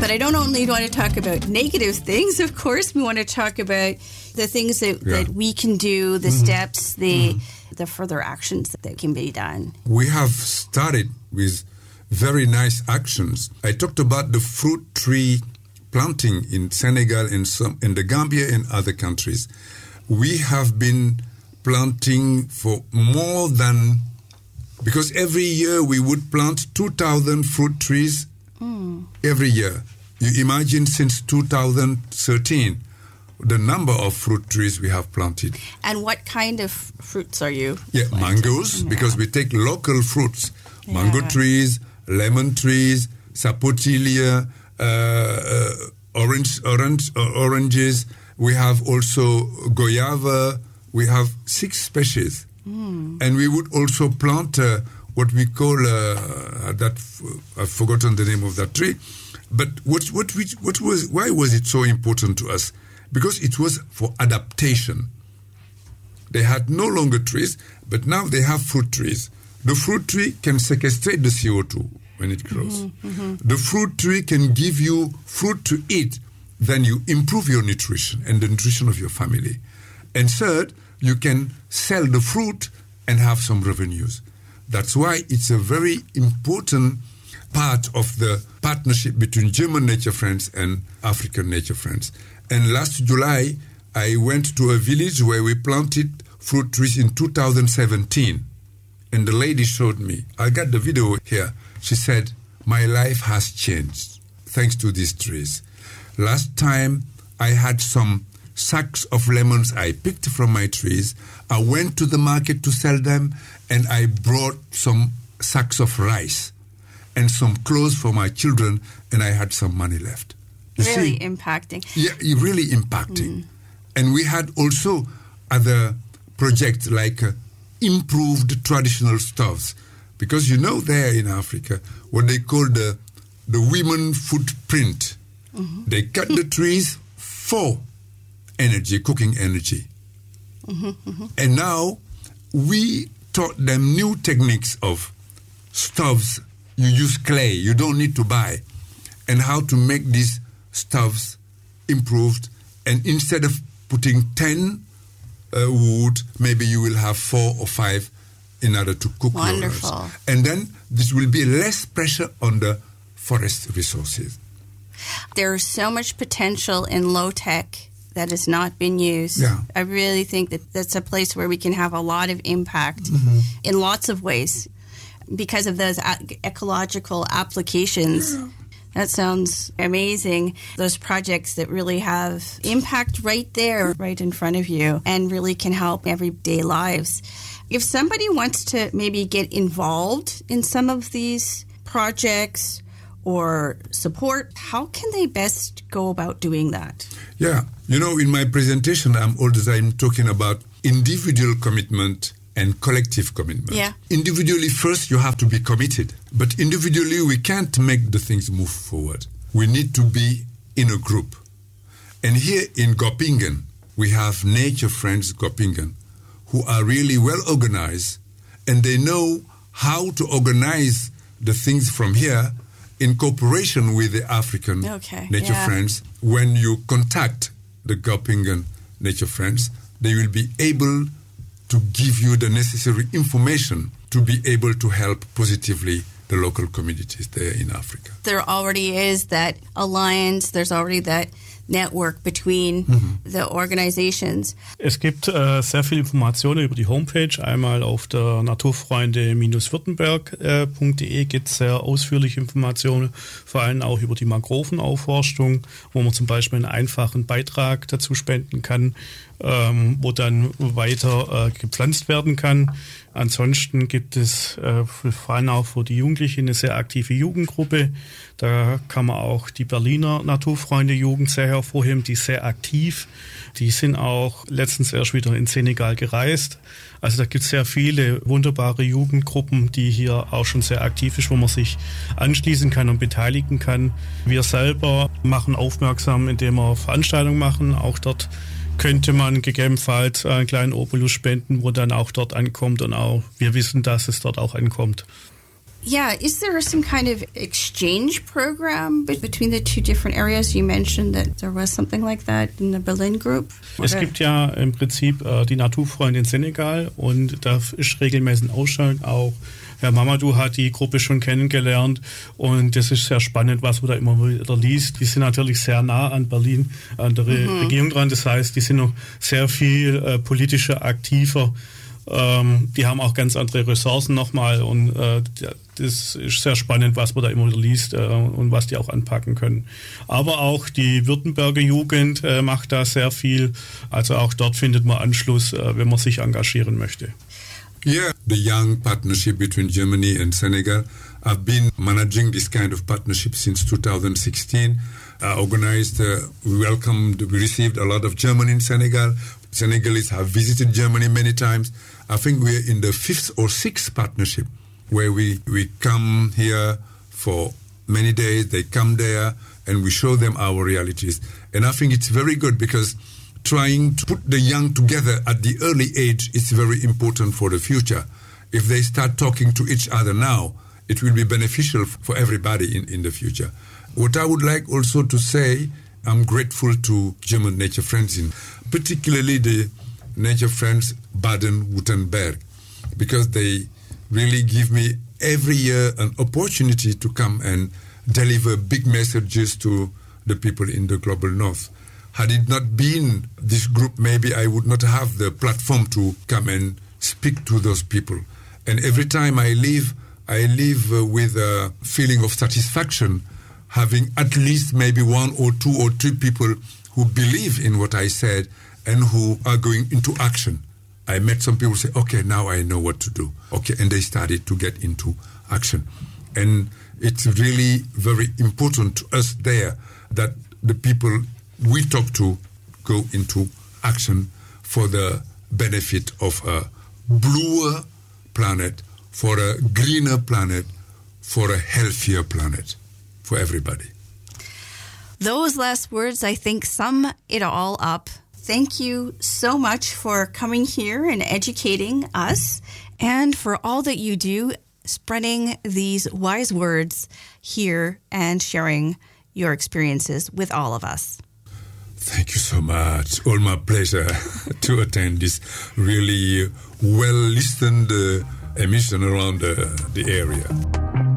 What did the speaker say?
But I don't only want to talk about negative things, of course. We want to talk about the things that we can do, the steps, the further actions that can be done. We have started with very nice actions. I talked about the fruit tree planting in Senegal and in the Gambia and other countries. We have been planting for more than, because every year we would plant 2,000 fruit trees every year. You imagine since 2013, the number of fruit trees we have planted. And what kind of fruits are you planting? Mangoes, because we take local fruits. Mango trees, lemon trees, sapotilia, oranges. We have also guayaba. We have 6 species. And we would also plant what we call I've forgotten the name of that tree. But why was it so important to us? Because it was for adaptation. They had no longer trees, but now they have fruit trees. The fruit tree can sequestrate the CO2 when it grows. The fruit tree can give you fruit to eat. Then you improve your nutrition and the nutrition of your family. And third, you can sell the fruit and have some revenues. That's why it's a very important part of the partnership between German Nature Friends and African Nature Friends. And last July, I went to a village where we planted fruit trees in 2017. And the lady showed me, I got the video here. She said, my life has changed thanks to these trees. Last time, I had some sacks of lemons I picked from my trees. I went to the market to sell them, and I brought some sacks of rice and some clothes for my children, and I had some money left. Really impacting. Yeah, really impacting. And we had also other projects like improved traditional stoves. Because you know there in Africa, what they call the women footprint. They cut the trees for energy, cooking energy. And now we taught them new techniques of stoves. You use clay, you don't need to buy. And how to make these stoves improved. And instead of putting 10 wood, maybe you will have 4 or 5 in order to cook. Wonderful. Your rice. And then this will be less pressure on the forest resources. There's so much potential in low-tech that has not been used. Yeah. I really think that that's a place where we can have a lot of impact in lots of ways because of those ecological applications. Yeah. That sounds amazing. Those projects that really have impact right there, right in front of you, and really can help everyday lives. If somebody wants to maybe get involved in some of these projects or support, how can they best go about doing that? Yeah. You know, in my presentation, I'm all the time talking about individual commitment and collective commitment. Yeah. Individually, first, you have to be committed. But individually, we can't make the things move forward. We need to be in a group. And here in Göppingen, we have Nature Friends Göppingen, who are really well organized, and they know how to organize the things from here in cooperation with the African Nature Friends. When you contact the Göppingen Nature Friends, they will be able to give you the necessary information to be able to help positively the local communities there in Africa. There already is that alliance, there's already that network between the organizations. Es gibt sehr viel Informationen über die Homepage. Einmal auf der naturfreunde-württemberg.de gibt es sehr ausführliche Informationen, vor allem auch über die Mangrovenaufforstung, wo man zum Beispiel einen einfachen Beitrag dazu spenden kann, wo dann weiter gepflanzt werden kann. Ansonsten gibt es vor allem auch für die Jugendlichen eine sehr aktive Jugendgruppe. Da kann man auch die Berliner Naturfreunde-Jugend sehr hervorheben, die ist sehr aktiv. Die sind auch letztens erst wieder in Senegal gereist. Also da gibt es sehr viele wunderbare Jugendgruppen, die hier auch schon sehr aktiv ist, wo man sich anschließen kann und beteiligen kann. Wir selber machen aufmerksam, indem wir Veranstaltungen machen. Auch dort könnte man gegebenenfalls einen kleinen Obolus spenden, wo dann auch dort ankommt und auch wir wissen, dass es dort auch ankommt. Yeah, is there some kind of exchange program between the two different areas? You mentioned that there was something like that in the Berlin Group. Es gibt ja im Prinzip die Naturfreunde in Senegal und da ist regelmäßig ein Austausch. Auch Herr Mamadou hat die Gruppe schon kennengelernt und das ist sehr spannend, was man da immer wieder liest. Die sind natürlich sehr nah an Berlin, an der Regierung dran. Das heißt, die sind noch sehr viel politischer, aktiver. Die haben auch ganz andere Ressourcen nochmal und das ist sehr spannend, was man da immer wieder liest und was die auch anpacken können. Aber auch die Württemberger Jugend macht da sehr viel. Also auch dort findet man Anschluss, wenn man sich engagieren möchte. Yeah, the young partnership between Germany and Senegal. I've been managing this kind of partnership since 2016. I organized, we received a lot of German in Senegal. Senegalese have visited Germany many times. I think we're in the 5th or 6th partnership where we come here for many days, they come there, and we show them our realities. And I think it's very good because trying to put the young together at the early age is very important for the future. If they start talking to each other now, it will be beneficial for everybody in the future. What I would like also to say, I'm grateful to German Nature Friends, particularly the Nature Friends Baden-Württemberg, because they really give me every year an opportunity to come and deliver big messages to the people in the global north. Had it not been this group, maybe I would not have the platform to come and speak to those people. And every time I leave with a feeling of satisfaction, having at least maybe 1 or 2 or 3 people who believe in what I said and who are going into action. I met some people say, okay, now I know what to do. Okay, and they started to get into action. And it's really very important to us there that the people we talk to go into action for the benefit of a bluer planet, for a greener planet, for a healthier planet, for everybody. Those last words, I think, sum it all up. Thank you so much for coming here and educating us and for all that you do, spreading these wise words here and sharing your experiences with all of us. Thank you so much. All my pleasure to attend this really well-listened emission around the area.